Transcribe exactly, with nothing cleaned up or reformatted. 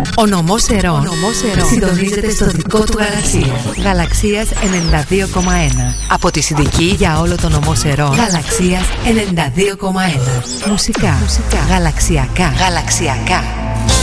Ο νομός Ερών συντονίζεται στο δικό του γαλαξία. Γαλαξίας ενενήντα δύο κόμμα ένα. Από τη Συνδική για όλο το νομό Ερών. Γαλαξίας ενενήντα δύο κόμμα ένα. Μουσικά, Μουσικά. Γαλαξιακά. Γαλαξιακά.